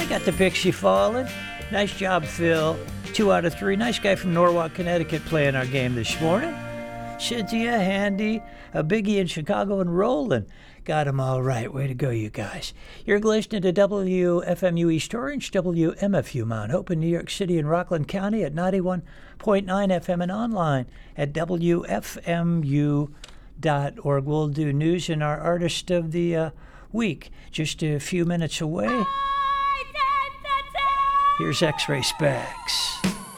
I got the Pixie falling. Nice job, Phil. 2 out of 3. Nice guy from Norwalk, Connecticut playing our game this morning. Cynthia, Handy, a Biggie in Chicago, and Roland. Got them all right. Way to go, you guys. You're listening to WFMU East Orange, WMFU Mount Hope in New York City and Rockland County at 91.9 FM and online at WFMU.org. We'll do news and our Artist of the Week just a few minutes away. Here's X-Ray Specs.